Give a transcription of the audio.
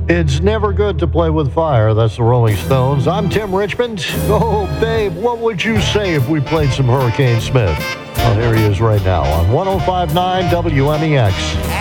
It's never good to play with fire. That's the Rolling Stones. I'm Tim Richmond. Oh, babe, what would you say if we played some Hurricane Smith? Well, here he is right now on 105.9 WMEX.